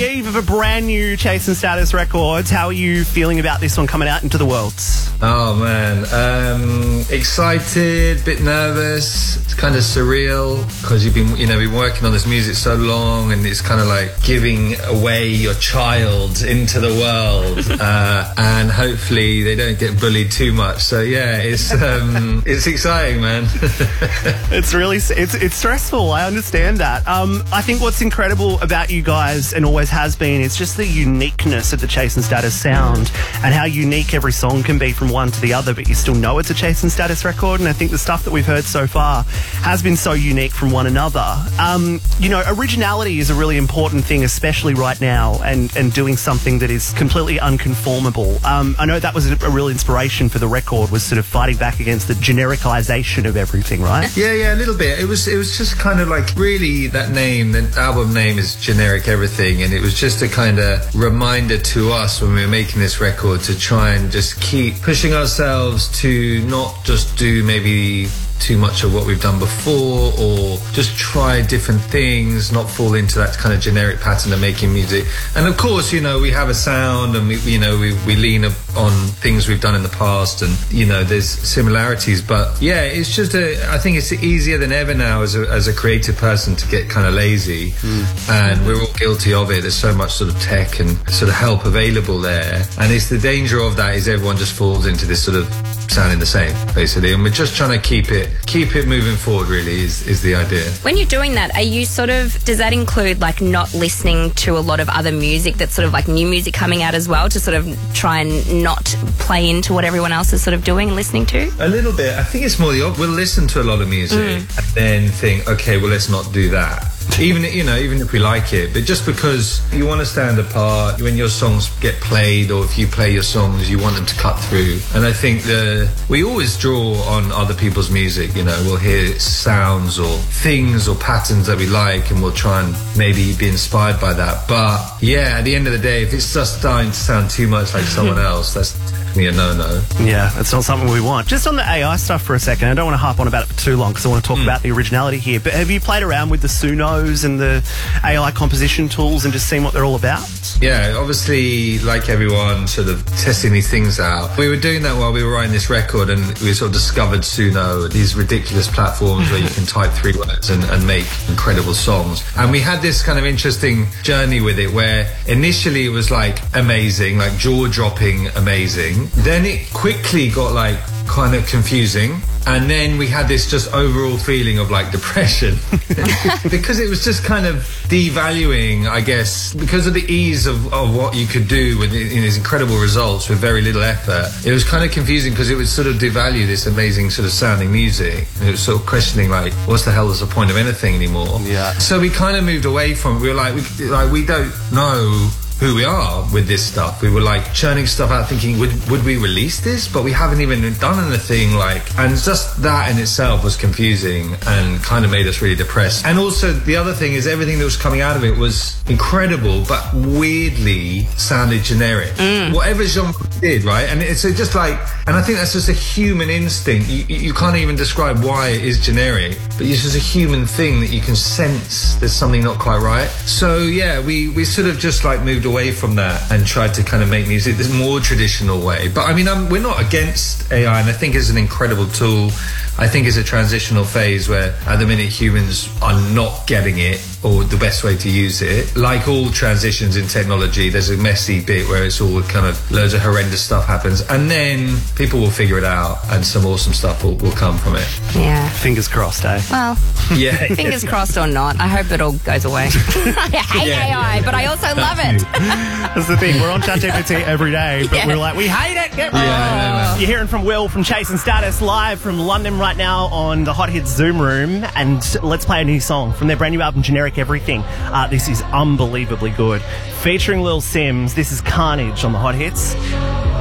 eve of a brand new Chasing Status Records. How are you feeling about this one coming out into the world? Oh man, excited, bit nervous. It's kind of surreal because you've been working on this music so long, and it's kind of like giving away your child into the world, and hopefully they don't get bullied too much. So yeah, it's exciting, man. It's really it's stressful. I understand that. I think what's incredible about you guys, and always has been, is just the uniqueness of the Chasing Status sound and how unique every song can be from one to the other, but you still know it's a Chasing Status record. And I think the stuff that we've heard so far has been so unique from one another. Originality is a really important thing, especially right now, and doing something that is completely unconformable. I know that was a real inspiration for the record, was sort of fighting back against the genericization of everything, right? Yeah, a little bit. It was just kind of like, really, that name, the album name is Generic Everything, and it was just a kind of reminder to us when we were making this record to try and just keep pushing ourselves to not just do maybe too much of what we've done before, or just try different things, not fall into that kind of generic pattern of making music. And of course, we have a sound, and we lean on things we've done in the past, and there's similarities. But yeah, it's just I think it's easier than ever now as a creative person to get kind of lazy, and we're all guilty of it. There's so much sort of tech and sort of help available there, and it's the danger of that is everyone just falls into this sort of sounding the same, basically, and we're just trying to keep it moving forward, really, is the idea. When you're doing that, are you does that include like not listening to a lot of other music that's sort of like new music coming out as well, to sort of try and not play into what everyone else is sort of doing and listening to? A little bit. I think it's more we'll listen to a lot of music and then think, okay, well, let's not do that. Even if we like it, but just because you want to stand apart when your songs get played, or if you play your songs, you want them to cut through. And I think we always draw on other people's music. We'll hear sounds or things or patterns that we like, and we'll try and maybe be inspired by that. But yeah, at the end of the day, if it's just starting to sound too much like someone else, that's a no. Yeah, that's not something we want. Just on the AI stuff for a second, I don't want to harp on about it for too long because I want to talk about the originality here, but have you played around with the Sunos and the AI composition tools and just seen what they're all about? Yeah, obviously, like everyone, sort of testing these things out. We were doing that while we were writing this record, and we sort of discovered Suno, these ridiculous platforms where you can type 3 words and make incredible songs. And we had this kind of interesting journey with it, where initially it was like amazing, like jaw-dropping amazing. Then it quickly got like kind of confusing, and then we had this just overall feeling of like depression because it was just kind of devaluing, I guess, because of the ease of what you could do with these incredible results with very little effort. It was kind of confusing because it would sort of devalue this amazing sort of sounding music, and it was sort of questioning like, what's the hell is the point of anything anymore? Yeah. So we kind of moved away from it. We were like, we don't know who we are with this stuff. We were like churning stuff out, thinking, would we release this? But we haven't even done anything, and just that in itself was confusing and kind of made us really depressed. And also the other thing is everything that was coming out of it was incredible, but weirdly sounded generic. Whatever genre did, right? And it's just like, and I think that's just a human instinct. You can't even describe why it is generic, but it's just a human thing that you can sense there's something not quite right. So yeah, we sort of just like moved away from that and tried to kind of make music this more traditional way. But I mean, we're not against AI, and I think it's an incredible tool. I think it's a transitional phase where at the minute humans are not getting it, or the best way to use it. Like all transitions in technology, there's a messy bit where it's all kind of loads of horrendous stuff happens, and then people will figure it out and some awesome stuff will come from it. Yeah. Fingers crossed, eh? Well, yeah. Fingers crossed or not, I hope it all goes away. I hate AI, but I also love it. That's the thing, we're on ChatGPT every day, but we're like, we hate it. Get rid of it. You're hearing from Will from Chasing Status live from London right now on the Hot Hits Zoom Room, and let's play a new song from their brand new album Generic Everything. This is unbelievably good, featuring Lil Sims. This is Carnage on the Hot Hits.